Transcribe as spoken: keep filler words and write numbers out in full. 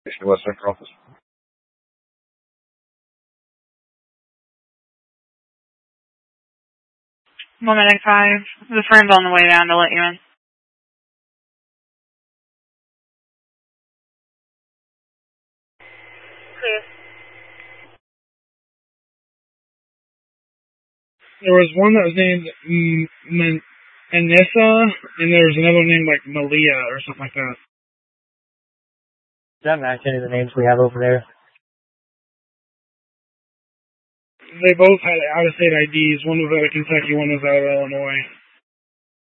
West Central Office. One minute five. The friend's on the way down to let you in. Clear. There was one that was named M- M- Anissa, and there was another one named like Malia or something like that. Does that match any of the names we have over there? They both had out-of-state I Ds. One was out of Kentucky, one was out of Illinois.